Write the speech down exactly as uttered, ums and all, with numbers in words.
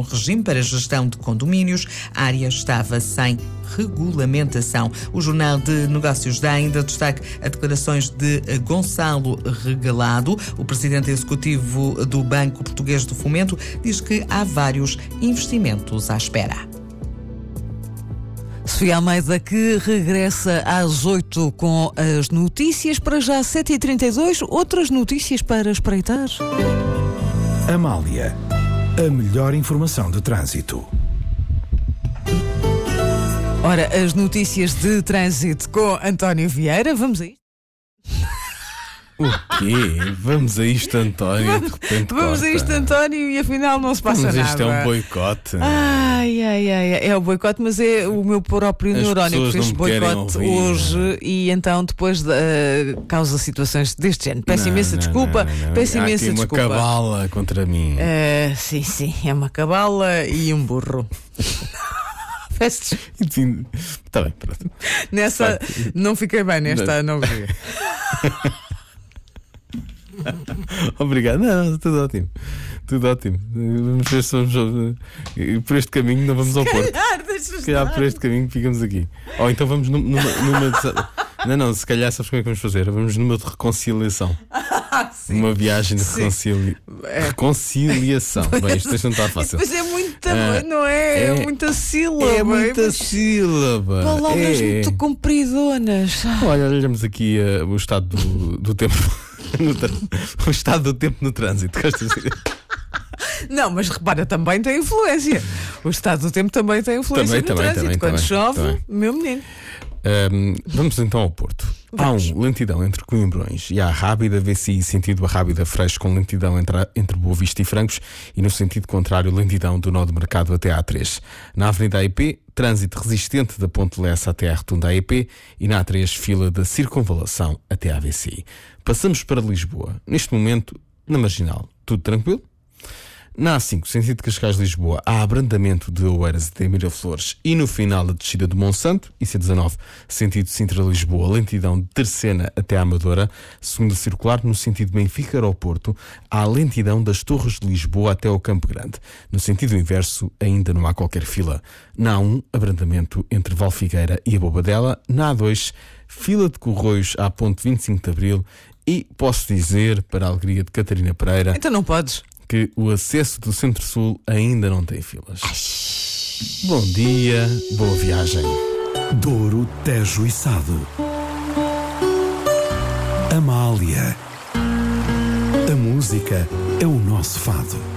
regime para gestão de condomínios. A área estava sem regulamentação. O Jornal de Negócios dá ainda destaque a declarações de Gonçalo Regalado. O presidente executivo do Banco Português do Fomento diz que há vários investimentos à espera. Sofia Almeida, que regressa às oito com as notícias. Para já, sete e trinta e dois, outras notícias para espreitar. Amália, a melhor informação de trânsito. Ora, as notícias de trânsito com António Vieira. Vamos aí. O quê? Vamos a isto, António. De repente Vamos corta. a isto, António, e afinal não se passa mas nada. Mas isto é um boicote. Ai, ai, ai. É o boicote, mas é o meu próprio As neurónio que fez boicote hoje e então depois uh, causa situações deste género. Peço não, imensa não, desculpa. Não, não. Peço Há imensa aqui desculpa. uma cabala contra mim. Uh, sim, sim. É uma cabala e um burro. Peço Enfim, está bem, pronto. Nessa, não fiquei bem nesta, não vi. Obrigado, não, não, tudo ótimo. Tudo ótimo. Vamos ver se vamos por este caminho, não vamos ao Porto. Se calhar por este caminho ficamos aqui. Ou então vamos numa. numa não, não, se calhar sabes como é que vamos fazer? Vamos numa de reconciliação. Ah, uma viagem de reconcilia... é. reconciliação. Bem, isto não está fácil. Mas é muita, ah, não é? É, é muita sílaba. É muita é, sílaba. Palavras é. muito compridonas. Olha, olhamos aqui uh, o estado do, do tempo. O estado do tempo no trânsito. Não, mas repara, também tem influência. O estado do tempo também tem influência também, no também, trânsito. Também, Quando também, chove, também. meu menino. Um, vamos então ao Porto. Vamos. Há um lentidão entre Coimbrões e a Rábida, V C I sentido a Rábida Freixo, com lentidão entre, entre Boa Vista e Francos, e no sentido contrário, lentidão do nó do Mercado até à A três. Na Avenida A E P, trânsito resistente da Ponte Lessa até à Rotunda A E P, e na A três, fila da Circunvalação até à V C I. Passamos para Lisboa. Neste momento, na Marginal, tudo tranquilo? Na A cinco, sentido de Cascais-Lisboa, há abrandamento de Oeiras até Miraflores e no final a descida de Monsanto, e C dezanove, sentido Sintra-Lisboa, lentidão de Terceira até a Amadora. Segunda circular, no sentido Benfica-Aeroporto, há lentidão das Torres de Lisboa até ao Campo Grande. No sentido inverso, ainda não há qualquer fila. Na A um, abrandamento entre Valfigueira e a Bobadela. Na A dois, fila de Corroios à ponte vinte e cinco de Abril. E posso dizer, para a alegria de Catarina Pereira... Então não podes... que o acesso do Centro-Sul ainda não tem filas. Bom dia, boa viagem. Douro, Tejo e Sado. Amália. A música é o nosso fado.